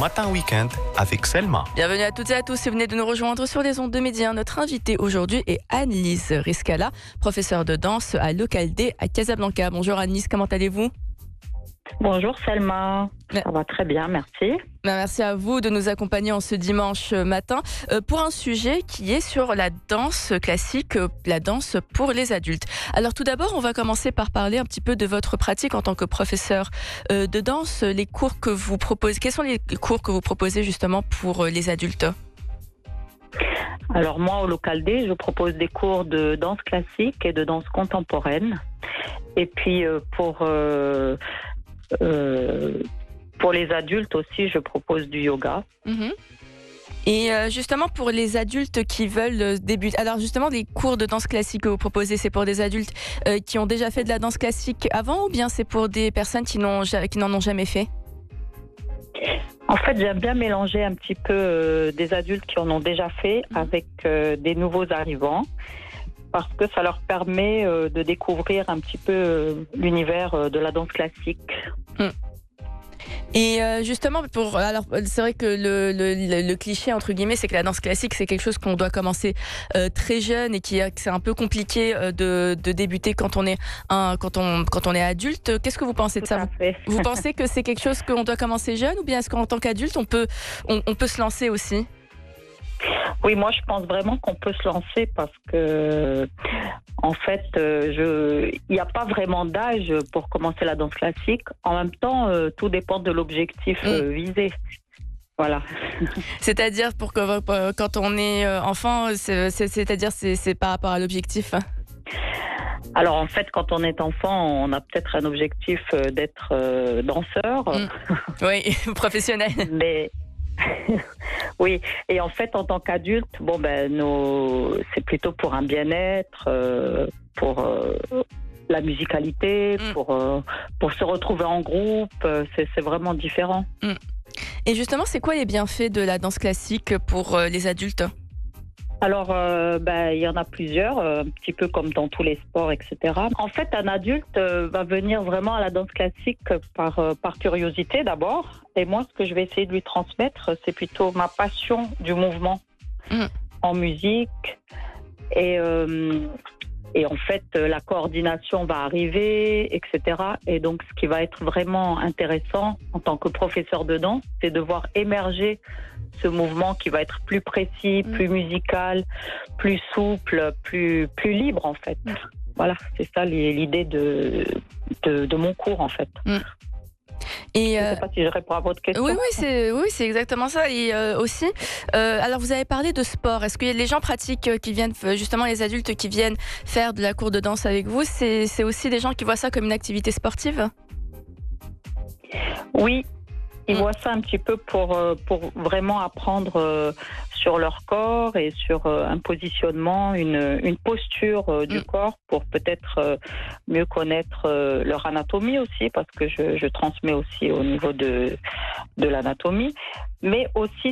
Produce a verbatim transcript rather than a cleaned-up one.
Matin Week-end avec Selma. Bienvenue à toutes et à tous si vous venez de nous rejoindre sur les ondes de Média. Notre invitée aujourd'hui est Anne-Lise Riscala, professeure de danse à Local D à Casablanca. Bonjour Anne-Lise, comment allez-vous ? Bonjour Selma, ça va très bien, merci. Merci à vous de nous accompagner en ce dimanche matin euh, pour un sujet qui est sur la danse classique, euh, la danse pour les adultes. Alors tout d'abord, on va commencer par parler un petit peu de votre pratique en tant que professeur euh, de danse, les cours que vous proposez. Quels sont les cours que vous proposez justement pour euh, les adultes ? Alors moi, au Local D, je propose des cours de danse classique et de danse contemporaine. Et puis euh, pour... Euh, Euh, pour les adultes aussi, je propose du yoga. Mmh. Et euh, justement, pour les adultes qui veulent débuter... Alors justement, les cours de danse classique que vous proposez, c'est pour des adultes euh, qui ont déjà fait de la danse classique avant ou bien c'est pour des personnes qui, n'ont, qui n'en ont jamais fait ? En fait, j'aime bien mélanger un petit peu euh, des adultes qui en ont déjà fait mmh. avec euh, des nouveaux arrivants, parce que ça leur permet euh, de découvrir un petit peu euh, l'univers euh, de la danse classique. Mmh. Et euh, justement, pour, alors, c'est vrai que le, le, le cliché, entre guillemets, c'est que la danse classique, c'est quelque chose qu'on doit commencer euh, très jeune et qui, que c'est un peu compliqué euh, de, de débuter quand on, est un, quand, on, quand on est adulte. Qu'est-ce que vous pensez de Tout ça ? Vous, vous pensez que c'est quelque chose qu'on doit commencer jeune ou bien est-ce qu'en tant qu'adulte, on peut, on, on peut se lancer aussi ? Oui, moi je pense vraiment qu'on peut se lancer parce que, en fait, je... il n'y a pas vraiment d'âge pour commencer la danse classique. En même temps, euh, tout dépend de l'objectif euh, visé. Voilà. C'est-à-dire, pour que, quand on est enfant, c'est, c'est, c'est-à-dire c'est, c'est par rapport à l'objectif ? Alors en fait, quand on est enfant, on a peut-être un objectif d'être euh, danseur. Mmh. Oui, professionnel. Mais... oui, et en fait, en tant qu'adulte, bon ben, nos... c'est plutôt pour un bien-être, euh, pour euh, la musicalité, mm. pour euh, pour se retrouver en groupe. C'est, c'est vraiment différent. Mm. Et justement, c'est quoi les bienfaits de la danse classique pour euh, les adultes ? Alors, euh, ben, il y en a plusieurs, euh, un petit peu comme dans tous les sports, et cetera. En fait, un adulte euh, va venir vraiment à la danse classique par, euh, par curiosité d'abord. Et moi, ce que je vais essayer de lui transmettre, c'est plutôt ma passion du mouvement mmh. en musique. Et, euh, et en fait, la coordination va arriver, et cetera. Et donc, ce qui va être vraiment intéressant en tant que professeur de danse, c'est de voir émerger ce mouvement qui va être plus précis, plus musical, plus souple, plus, plus libre en fait. Mmh. Voilà, c'est ça l'idée de, de, de mon cours en fait. Mmh. Et je ne sais pas si je réponds à votre question. Oui, oui, c'est, oui, c'est exactement ça. Et euh, aussi, euh, alors vous avez parlé de sport. Est-ce que les gens pratiquent, euh, qui viennent, justement les adultes qui viennent faire de la cour de danse avec vous, c'est, c'est aussi des gens qui voient ça comme une activité sportive ? Oui. Ils voient ça un petit peu pour, pour vraiment apprendre sur leur corps et sur un positionnement, une, une posture du mmh. corps pour peut-être mieux connaître leur anatomie aussi, parce que je, je transmets aussi au niveau de, de l'anatomie, mais aussi